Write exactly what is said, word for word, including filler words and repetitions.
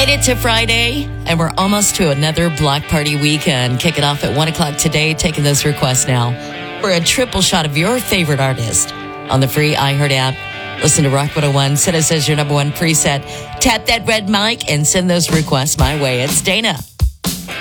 made it to Friday, and we're almost to another block party weekend. Kick it off at one o'clock today, taking those requests now for a triple shot of your favorite artist on the free iHeart app. Listen to Rock one oh one. Set us as your number one preset. Tap that red mic and send those requests my way. It's Dana.